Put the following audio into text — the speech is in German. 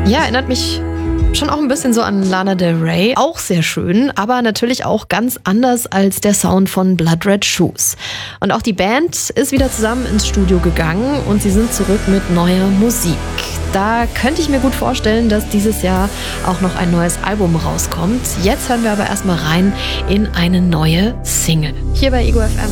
Ja, erinnert mich schon auch ein bisschen so an Lana Del Rey. Auch sehr schön, aber natürlich auch ganz anders als der Sound von Blood Red Shoes. Und auch die Band ist wieder zusammen ins Studio gegangen und sie sind zurück mit neuer Musik. Da könnte ich mir gut vorstellen, dass dieses Jahr auch noch ein neues Album rauskommt. Jetzt hören wir aber erstmal rein in eine neue Single. Hier bei Ego FM.